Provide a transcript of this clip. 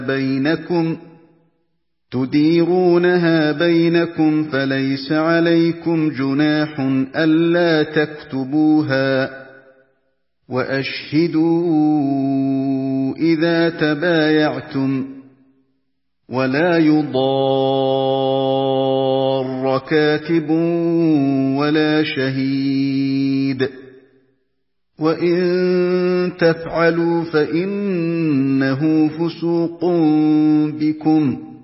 بينكم فليس عليكم جناح ألا تكتبوها وأشهدوا إذا تبايعتم ولا يضار كاتب ولا شهيد وإن تفعلوا فإنه فسوق بكم